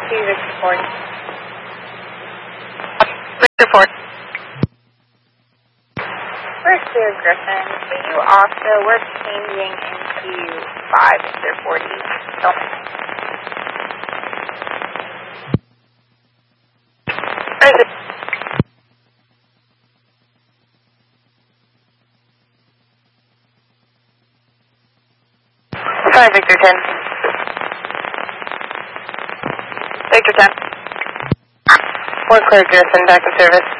Victor Ford. Victor Ford. We're clear, Griffin. So you also, we're changing into 5 Victor 40. Tillman. Where is it? Sorry, Victor 10. Victor 10. We're clear, Griffin, back in service.